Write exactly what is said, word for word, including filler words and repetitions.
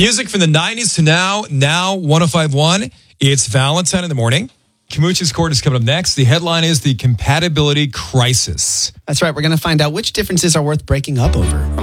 Music from the nineties to now, now one oh five point one. It's Valentine in the morning. Kamuch's Court is coming up next. The headline is the compatibility crisis. That's right. We're going to find out which differences are worth breaking up over.